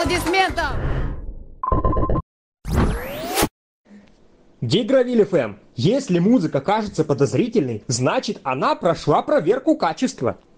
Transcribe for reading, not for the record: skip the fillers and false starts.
Аплодисментов! Гигровиль ФМ. Если музыка кажется подозрительной, значит она прошла проверку качества.